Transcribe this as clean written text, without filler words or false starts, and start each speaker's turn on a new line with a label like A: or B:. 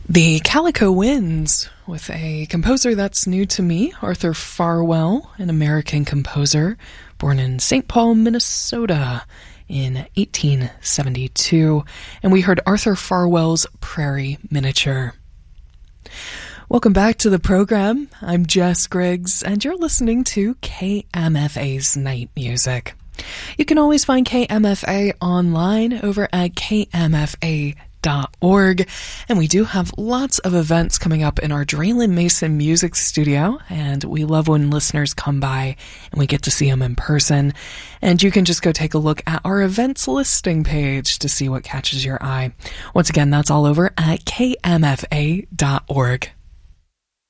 A: The Calico Winds, with a composer that's new to me, Arthur Farwell, an American composer, born in St. Paul, Minnesota in 1872. And we heard Arthur Farwell's Prairie Miniature. Welcome back to the program. I'm Jess Griggs, and you're listening to KMFA's Night Music. You can always find KMFA online over at kmfa.org, and we do have lots of events coming up in our Draylen Mason Music Studio, and we love when listeners come by and we get to see them in person. And you can just go take a look at our events listing page to see what catches your eye. Once again, that's all over at kmfa.org.